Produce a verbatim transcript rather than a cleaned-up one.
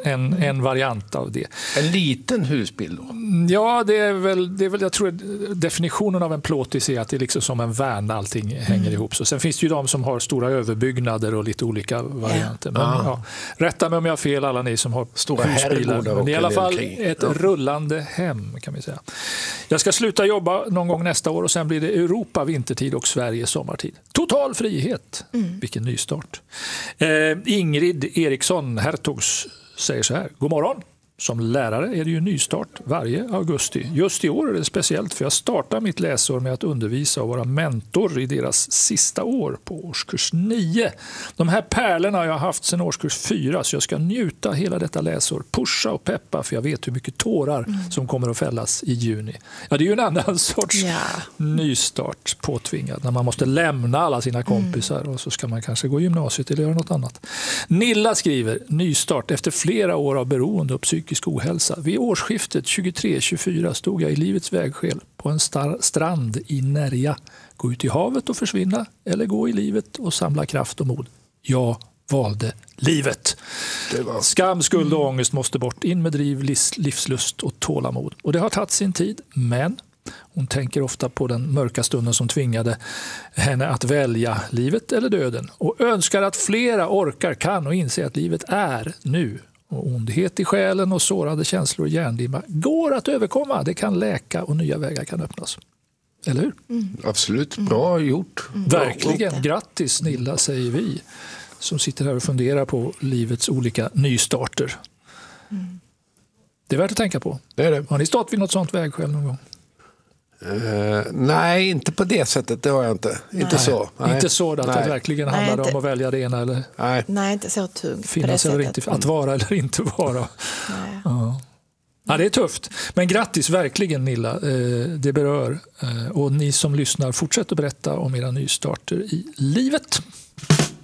en, en variant av det. En liten husbil då? Ja, det är väl, det är väl jag tror definitionen av en plåtis är att det är liksom som en värn, allting hänger mm. ihop. Så sen finns det ju de som har stora överbyggnader och lite olika varianter. Men, ah. ja, rätta mig om jag har fel, alla ni som har stora husbilar. Men det är i alla fall kring. ett ja. rullande hem, kan vi säga. Jag ska sluta jobba någon gång nästa år och sen blir det Europa vintertid och Sverige sommartid. Total frihet. Mm. Vilken nystart. Eh, Ingrid Eriksson Hertogs säger så här: god morgon. Som lärare är det ju nystart varje augusti. Just i år är det speciellt för jag startar mitt läsår med att undervisa och vara mentor i deras sista år på årskurs nio. De här pärlorna har jag haft sedan årskurs fyra så jag ska njuta hela detta läsår. Pusha och peppa för jag vet hur mycket tårar mm. som kommer att fällas i juni. Ja, det är ju en annan sorts ja. nystart påtvingad när man måste lämna alla sina kompisar mm. och så ska man kanske gå gymnasiet eller göra något annat. Nilla skriver nystart efter flera år av beroende och psykisk ohälsa. Vid årsskiftet tjugotre tjugofyra stod jag i livets vägskäl på en star- strand i Närja. Gå ut i havet och försvinna eller gå i livet och samla kraft och mod. Jag valde livet. Det var... Skam, skuld och ångest måste bort. In med driv, livs- livslust och tålamod. Och det har tagit sin tid, men hon tänker ofta på den mörka stunden som tvingade henne att välja livet eller döden och önskar att flera orkar, kan och inser att livet är nu. Och ondhet i själen och sårade känslor och hjärndimma går att överkomma. Det kan läka och nya vägar kan öppnas. Eller hur? Mm. Absolut, bra gjort. Mm. Verkligen, grattis Nilla säger vi som sitter här och funderar på livets olika nystarter. Mm. Det är värt att tänka på. Det är det. Har ni stått vid något sånt vägskäl någon gång? Uh, nej, inte på det sättet, det har jag inte. Nej. Inte så. Nej. Inte så att nej. det verkligen nej, handlar inte. om att välja det ena eller nej, nej inte så tungt. Finnas eller inte, att vara eller inte vara. Nej. Ja. Ja, det är tufft. Men grattis verkligen Nilla, eh, det berör. Eh, och ni som lyssnar, fortsätt att berätta om era nystarter i livet.